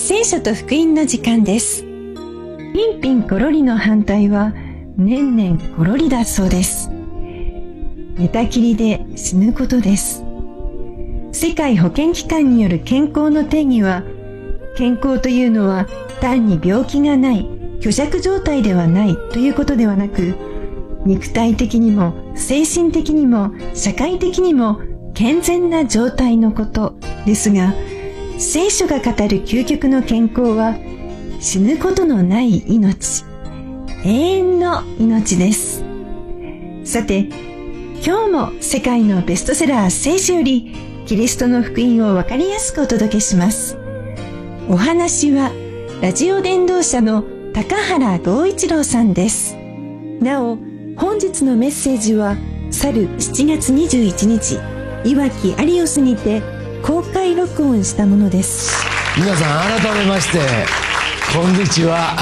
聖書と福音の時間です。ピンピンコロリの反対は年々コロリだそうです。寝たきりで死ぬことです。世界保健機関による健康の定義は、健康というのは単に病気がない、虚弱状態ではないということではなく、肉体的にも精神的にも社会的にも健全な状態のことですが、聖書が語る究極の健康は死ぬことのない命、永遠の命です。さて、今日も世界のベストセラー聖書よりキリストの福音をわかりやすくお届けします。お話はラジオ伝道者の高原剛一郎さんです。なお、本日のメッセージは去る7月21日、いわきアリオスにて公開録音したものです。 皆さん改めましてこんにちは。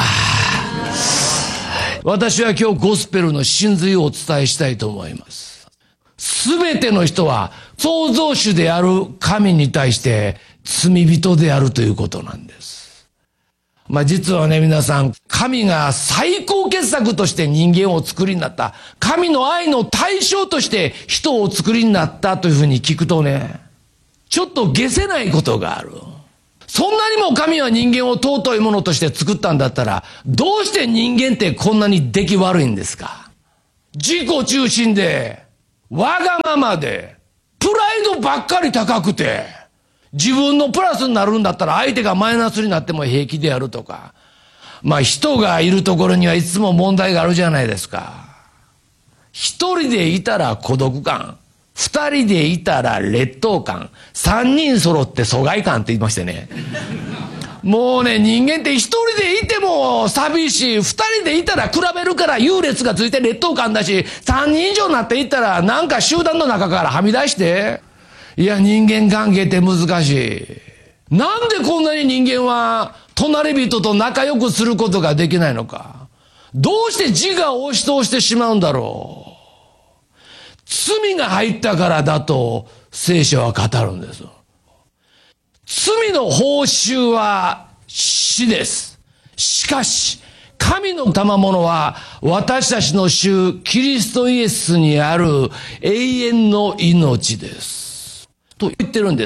私は今日ゴスペルの真髄をお伝えしたいと思います。すべての人は創造主である神に対して罪人であるということなんです。実はね、皆さん、神が最高傑作として人間を作りになった。神の愛の対象として人を作りになったというふうに聞くとね、ちょっと解せないことがある。そんなにも神は人間を尊いものとして作ったんだったら、どうして人間ってこんなに出来悪いんですか？自己中心で、わがままで、プライドばっかり高くて、自分のプラスになるんだったら相手がマイナスになっても平気でやるとか。人がいるところにはいつも問題があるじゃないですか。一人でいたら孤独感。二人でいたら劣等感。三人揃って疎外感って言いましてね。もうね、人間って一人でいても寂しい。二人でいたら比べるから優劣がついて劣等感だし、三人以上になっていったらなんか集団の中からはみ出して、いや、人間関係って難しい。なんでこんなに人間は隣人と仲良くすることができないのか。どうして自我を押し通してしまうんだろう。罪が入ったからだと聖書は語るんです。罪の報酬は死です。しかし、神の賜物は私たちの主キリストイエスにある永遠の命です。と言ってるんです。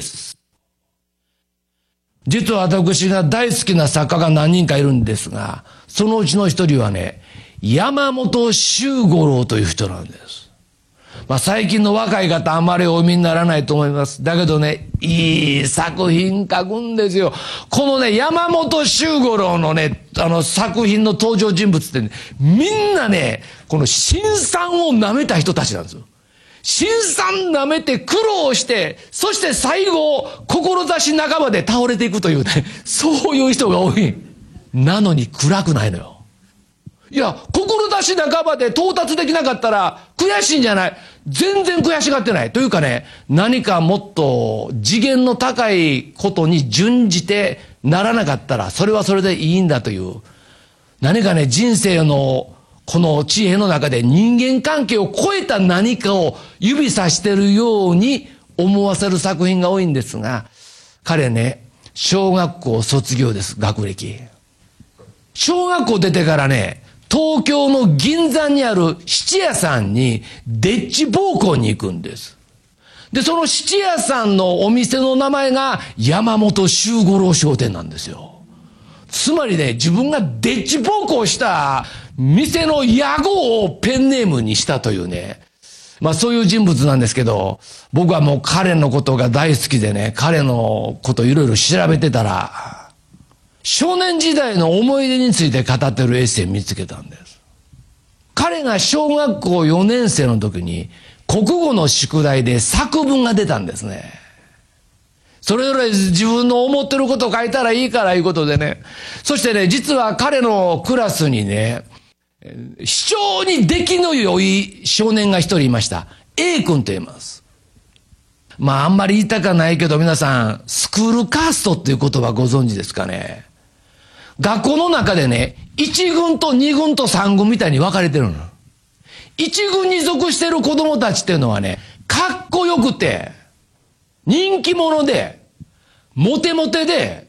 実は私が大好きな作家が何人かいるんですが、そのうちの一人はね、山本周五郎という人なんです。最近の若い方あんまりお見にならないと思います。だけどね、いい作品書くんですよ。このね、山本周五郎のね、作品の登場人物ってね、みんなね、この辛酸を舐めた人たちなんですよ。辛酸舐めて苦労して、そして最後、志半ばで倒れていくというね、そういう人が多い。なのに暗くないのよ。いや、志半ばで到達できなかったら悔しいんじゃない。全然悔しがってない。というかね、何かもっと次元の高いことに準じてならなかったら、それはそれでいいんだという。何かね、人生のこの知恵の中で人間関係を超えた何かを指さしてるように思わせる作品が多いんですが、彼ね、小学校卒業です、学歴。小学校出てからね、東京の銀座にある質屋さんにデッチ奉公に行くんです。で、その質屋さんのお店の名前が山本周五郎商店なんですよ。つまりね、自分がデッチ奉公した店の屋号をペンネームにしたというね、そういう人物なんですけど、僕はもう彼のことが大好きでね、彼のこといろいろ調べてたら、少年時代の思い出について語ってるエッセイ見つけたんです。彼が小学校4年生の時に国語の宿題で作文が出たんですね。それぞれ自分の思ってることを書いたらいいからいうことでね。そしてね、実は彼のクラスにね、非常に出来の良い少年が一人いました。A 君と言います。あんまり言いたかないけど皆さん、スクールカーストっていう言葉ご存知ですかね。学校の中でね、1軍と2軍と3軍みたいに分かれてるの。1軍に属してる子供たちっていうのはね、かっこよくて、人気者で、モテモテで、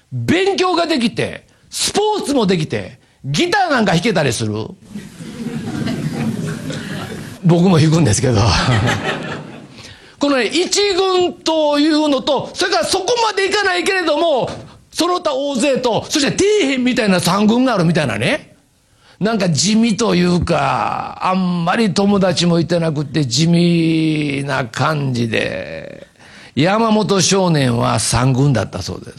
勉強ができて、スポーツもできて、ギターなんか弾けたりする。僕も弾くんですけど。このね、一軍というのと、それからそこまでいかないけれども、その他大勢と、そして底辺みたいな三軍があるみたいなね。なんか地味というか、あんまり友達もいてなくて地味な感じで、山本少年は三軍だったそうです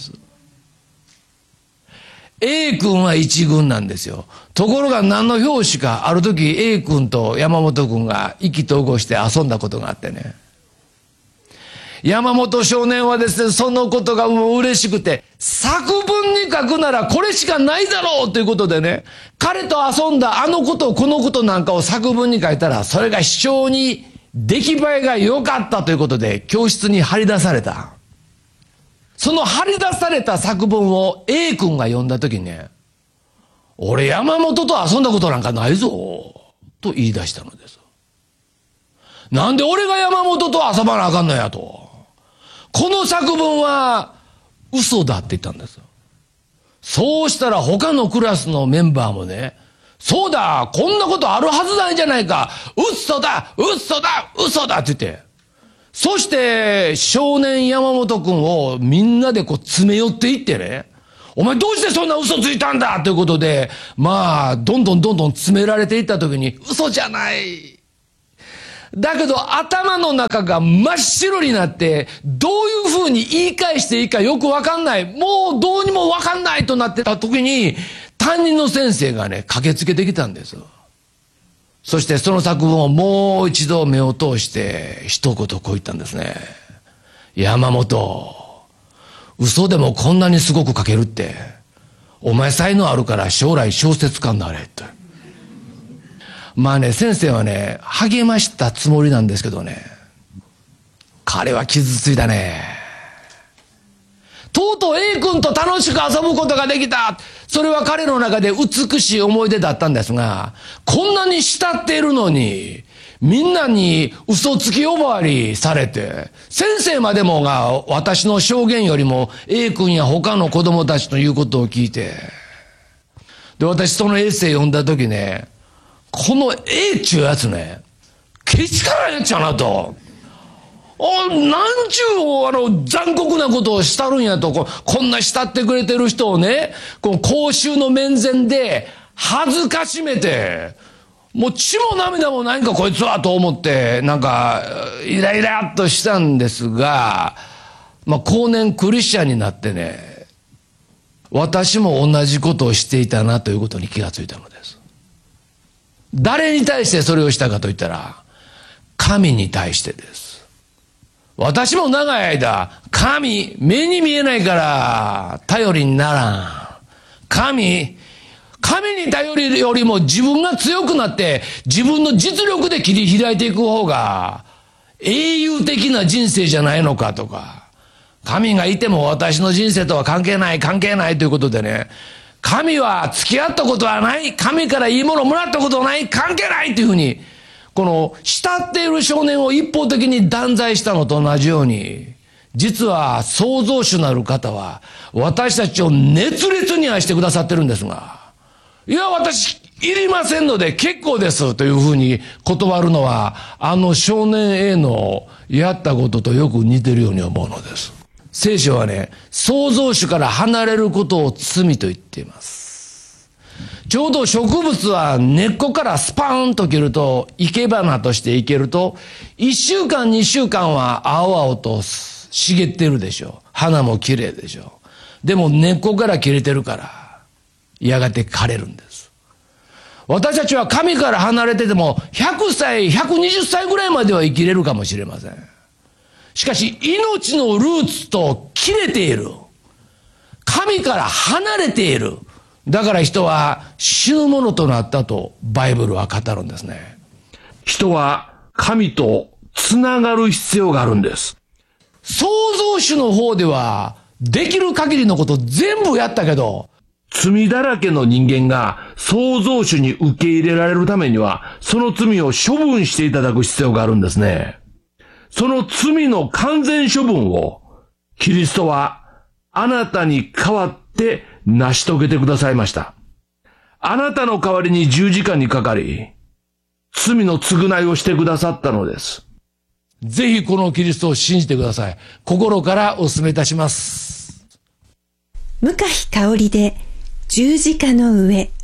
。A 君は一軍なんですよ。ところが何の拍子か、ある時 A 君と山本君が意気投合して遊んだことがあってね。山本少年はですね、そのことがもう嬉しくて、作文に書くならこれしかないだろうということでね、彼と遊んだあのことこのことなんかを作文に書いたら、それが非常に出来栄えが良かったということで、教室に張り出された。その張り出された作文を A 君が読んだときにね、俺山本と遊んだことなんかないぞ、と言い出したのです。なんで俺が山本と遊ばなあかんのやと。この作文は嘘だって言ったんです。そうしたら他のクラスのメンバーもね、そうだ、こんなことあるはずないじゃないか、嘘だ、嘘だ、嘘だって言って、そして少年山本君をみんなでこう詰め寄っていってね、お前どうしてそんな嘘ついたんだということで、まあどんどん詰められていった時に、嘘じゃない。だけど頭の中が真っ白になって、どういうふうに言い返していいかよくわかんない。もうどうにもわかんないとなってた時に、担任の先生がね、駆けつけてきたんです。そしてその作文をもう一度目を通して一言こう言ったんですね。山本、嘘でもこんなにすごく書けるって、お前才能あるから将来小説家になれって。まあね、先生はね、励ましたつもりなんですけどね、彼は傷ついたね。とうとう A 君と楽しく遊ぶことができた。それは彼の中で美しい思い出だったんですが、こんなに慕っているのに、みんなに嘘つき呼ばわりされて、先生までもが私の証言よりも A 君や他の子供たちの言うことを聞いて、で、私そのエッセイ読んだ時ね、この A っちゅうやつね、けしからんやっちゃうなと。なんちゅう残酷なことをしたるんやと、こんな慕ってくれてる人をね、公衆の面前で恥ずかしめて、もう血も涙もないんかこいつはと思って、なんかイライラっとしたんですが、まあ後年クリスチャンになってね、私も同じことをしていたなということに気がついたのです。誰に対してそれをしたかといったら、神に対してです。私も長い間、神、目に見えないから頼りにならん。神に頼るよりも自分が強くなって自分の実力で切り開いていく方が英雄的な人生じゃないのかとか、神がいても私の人生とは関係ないということでね、神は付き合ったことはない、神からいいものをもらったことはない、関係ないというふうに、この慕っている少年を一方的に断罪したのと同じように、実は創造主なる方は私たちを熱烈に愛してくださってるんですが、いや私いりませんので結構ですというふうに断るのは、あの少年 A のやったこととよく似てるように思うのです。聖書はね、創造主から離れることを罪と言っています。ちょうど植物は根っこからスパーンと切ると、生け花として生けると、1週間2週間は青々と茂ってるでしょう。花も綺麗でしょう。でも根っこから切れてるから、やがて枯れるんです。私たちは神から離れてても、100歳、120歳ぐらいまでは生きれるかもしれません。しかし、命のルーツと切れている。神から離れている。だから人は死ぬものとなったとバイブルは語るんですね。人は神とつながる必要があるんです。創造主の方ではできる限りのこと全部やったけど、罪だらけの人間が創造主に受け入れられるためには、その罪を処分していただく必要があるんですね。その罪の完全処分をキリストはあなたに代わって成し遂げてくださいました。あなたの代わりに十字架にかかり、罪の償いをしてくださったのです。ぜひこのキリストを信じてください。心からお勧めいたします。 向香織で十字架の上。